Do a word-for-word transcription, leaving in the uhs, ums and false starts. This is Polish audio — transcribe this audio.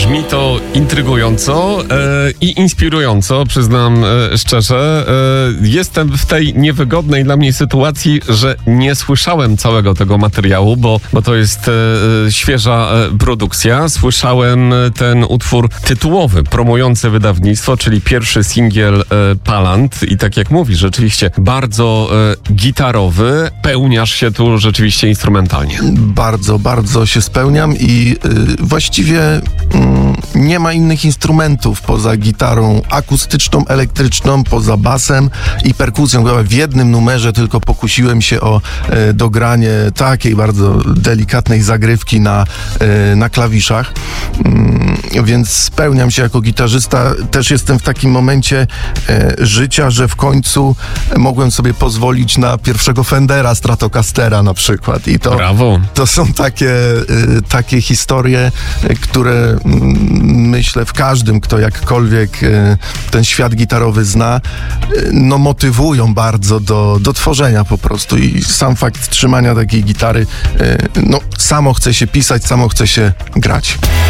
Brzmi to intrygująco e, i inspirująco, przyznam e, szczerze. E, jestem w tej niewygodnej dla mnie sytuacji, że nie słyszałem całego tego materiału, bo, bo to jest e, świeża e, produkcja. Słyszałem ten utwór tytułowy, promujący wydawnictwo, czyli pierwszy singiel e, Palant. I tak jak mówisz, rzeczywiście bardzo e, gitarowy. Pełniasz się tu rzeczywiście instrumentalnie. Bardzo, bardzo się spełniam i y, właściwie y, nie ma innych instrumentów poza gitarą akustyczną, elektryczną, poza basem i perkusją. Chyba w jednym numerze tylko pokusiłem się o y, dogranie takiej bardzo delikatnej zagrywki na, y, na klawiszach, y, więc spełniam się jako gitarzysta. Też jestem w takim momencie y, życia, że w końcu mogłem sobie pozwolić na pierwszego Fendera Stratocastera na przykład. I to, Brawo. to są takie, y, takie historie, y, które y, myślę w każdym, kto jakkolwiek y, ten świat gitarowy zna, y, no motywują bardzo do, do tworzenia po prostu. I sam fakt trzymania takiej gitary, y, no samo chce się pisać, samo chce się grać.